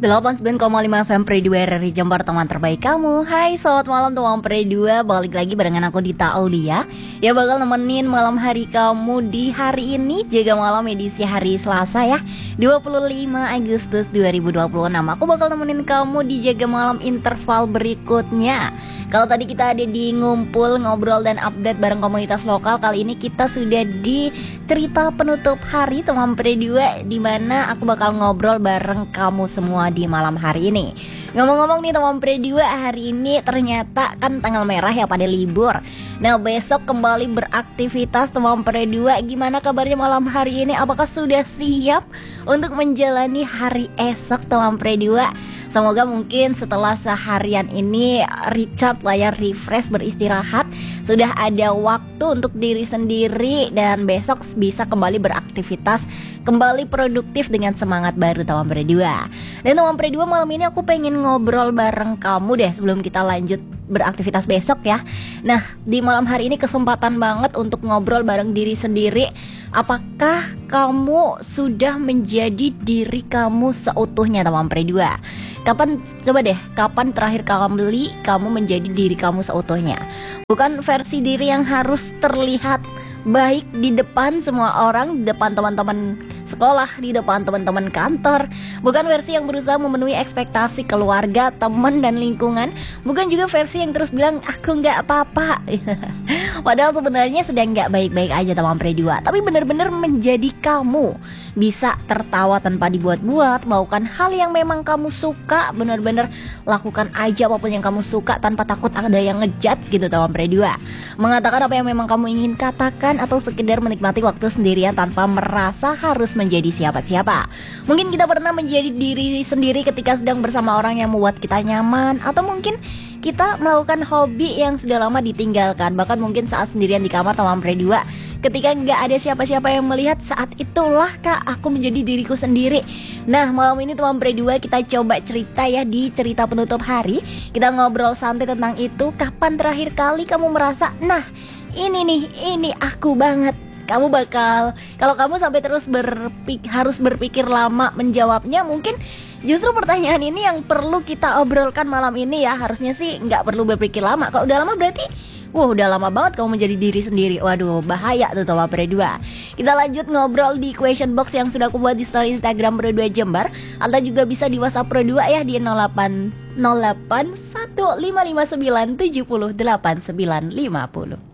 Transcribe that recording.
89,5 FM Pre 2 RRI Jember, teman terbaik kamu. Hai, selamat malam teman Pre 2. Balik lagi barengan aku Dita Aulia, ya bakal nemenin malam hari kamu di hari ini, jaga malam edisi hari Selasa ya, 25 Agustus 2026. Aku bakal nemenin kamu di jaga malam interval berikutnya. Kalau tadi kita ada di ngumpul, ngobrol dan update bareng komunitas lokal, kali ini kita sudah di cerita penutup hari teman Pre 2, dimana aku bakal ngobrol bareng kamu semua di malam hari ini. Ngomong-ngomong nih teman Pre 2, hari ini ternyata kan tanggal merah ya, pada libur. Nah, besok kembali beraktivitas teman Pre 2. Gimana kabarnya malam hari ini? Apakah sudah siap untuk menjalani hari esok teman Pre 2? Semoga mungkin setelah seharian ini recharge lah ya, refresh, beristirahat, sudah ada waktu untuk diri sendiri, dan besok bisa kembali beraktivitas, kembali produktif dengan semangat baru teman Pre 2. Dan teman Pre 2, malam ini aku pengen ngobrol bareng kamu deh sebelum kita lanjut beraktivitas besok ya. Nah, di malam hari ini kesempatan banget untuk ngobrol bareng diri sendiri. Apakah kamu sudah menjadi diri kamu seutuhnya teman Pre 2? Kapan terakhir kali kamu menjadi diri kamu seutuhnya? Bukan versi diri yang harus terlihat baik di depan semua orang, di depan teman-teman sekolah, di depan teman-teman kantor. Bukan versi yang berusaha memenuhi ekspektasi keluarga, teman, dan lingkungan. Bukan juga versi yang terus bilang aku nggak apa-apa padahal sebenarnya sedang nggak baik-baik aja teman Pre 2. Tapi benar-benar menjadi kamu, bisa tertawa tanpa dibuat-buat, melakukan hal yang memang kamu suka, benar-benar lakukan aja apapun yang kamu suka tanpa takut ada yang ngejudge gitu teman Pre 2. Mengatakan apa yang memang kamu ingin katakan, atau sekedar menikmati waktu sendirian tanpa merasa harus menjadi siapa-siapa. Mungkin kita pernah menjadi diri sendiri ketika sedang bersama orang yang membuat kita nyaman, atau mungkin kita melakukan hobi yang sudah lama ditinggalkan. Bahkan mungkin saat sendirian di kamar teman Pre 2, ketika nggak ada siapa-siapa yang melihat, saat itulah kak aku menjadi diriku sendiri. Nah, malam ini teman Pre 2 kita coba cerita ya, di cerita penutup hari. Kita ngobrol santai tentang itu. Kapan terakhir kali kamu merasa, nah ini aku banget? Kamu bakal, kalau kamu sampai terus harus berpikir lama menjawabnya, mungkin justru pertanyaan ini yang perlu kita obrolkan malam ini ya. Harusnya sih nggak perlu berpikir lama. Kalau udah lama berarti udah lama banget kamu menjadi diri sendiri. Waduh, bahaya tuh teman Pre 2. Kita lanjut ngobrol di question box yang sudah aku buat di story Instagram Pre 2 Jember, atau juga bisa di WhatsApp Pre 2 ya, di 081559708950.